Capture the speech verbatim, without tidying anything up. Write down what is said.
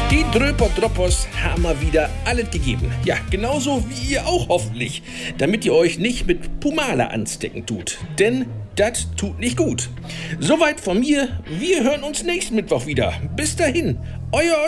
Die Dröper-Droppers haben wir wieder alles gegeben. Ja, genauso wie ihr auch hoffentlich. Damit ihr euch nicht mit Pumala anstecken tut. Denn das tut nicht gut. Soweit von mir. Wir hören uns nächsten Mittwoch wieder. Bis dahin, euer